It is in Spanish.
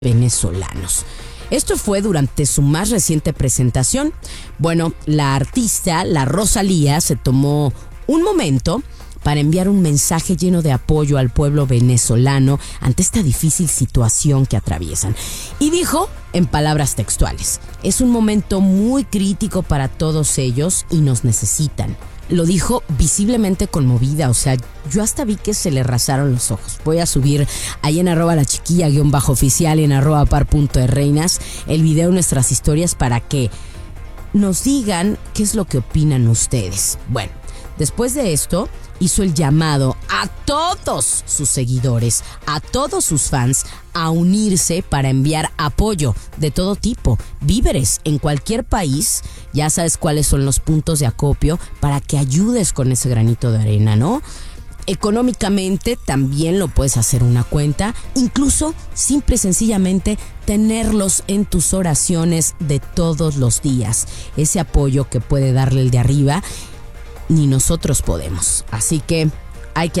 venezolanos. Esto fue durante su más reciente presentación. Bueno, la artista, la Rosalía, se tomó un momento para enviar un mensaje lleno de apoyo al pueblo venezolano ante esta difícil situación que atraviesan. Y dijo, en palabras textuales, es un momento muy crítico para todos ellos y nos necesitan. Lo dijo visiblemente conmovida, o sea, yo hasta vi que se le rasaron los ojos. Voy a subir ahí en @lachiquilla_oficial y en @par.derreinas el video de nuestras historias para que nos digan qué es lo que opinan ustedes. Bueno, después de esto, hizo el llamado a todos sus seguidores, a todos sus fans, a unirse para enviar apoyo de todo tipo, víveres en cualquier país. Ya sabes cuáles son los puntos de acopio para que ayudes con ese granito de arena, ¿no? Económicamente también lo puedes hacer una cuenta, incluso simple y sencillamente tenerlos en tus oraciones de todos los días. Ese apoyo que puede darle el de arriba, ni nosotros podemos. Así que hay que